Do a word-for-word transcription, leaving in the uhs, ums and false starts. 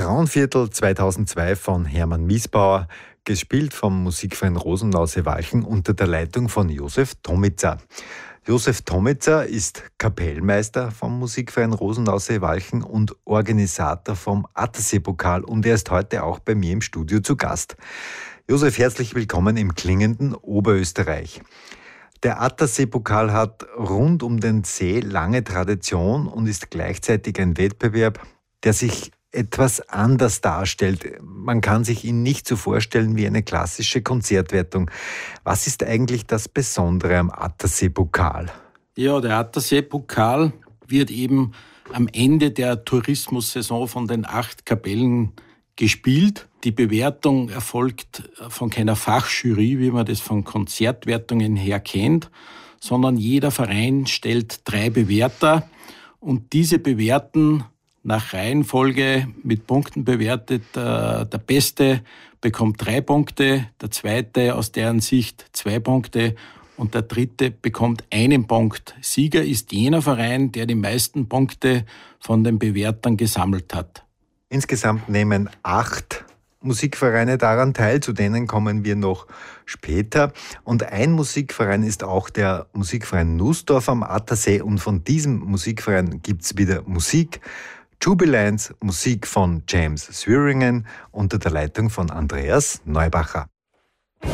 Frauenviertel zweitausendzwei von Hermann Miesbauer, gespielt vom Musikverein Rosenau-Seewalchen unter der Leitung von Josef Tomitzer. Josef Tomitzer ist Kapellmeister vom Musikverein Rosenau-Seewalchen und Organisator vom Attersee-Pokal, und er ist heute auch bei mir im Studio zu Gast. Josef, herzlich willkommen im klingenden Oberösterreich. Der Attersee-Pokal hat rund um den See lange Tradition und ist gleichzeitig ein Wettbewerb, der sich etwas anders darstellt. Man kann sich ihn nicht so vorstellen wie eine klassische Konzertwertung. Was ist eigentlich das Besondere am Attersee-Pokal? Ja, der Attersee-Pokal wird eben am Ende der Tourismussaison von den acht Kapellen gespielt. Die Bewertung erfolgt von keiner Fachjury, wie man das von Konzertwertungen her kennt, sondern jeder Verein stellt drei Bewerter und diese bewerten nach Reihenfolge mit Punkten bewertet. Der Beste bekommt drei Punkte, der Zweite aus deren Sicht zwei Punkte und der Dritte bekommt einen Punkt. Sieger ist jener Verein, der die meisten Punkte von den Bewertern gesammelt hat. Insgesamt nehmen acht Musikvereine daran teil, zu denen kommen wir noch später. Und ein Musikverein ist auch der Musikverein Nussdorf am Attersee, und von diesem Musikverein gibt es wieder Musik. Jubiläens, Musik von James Swearingen unter der Leitung von Andreas Neubacher.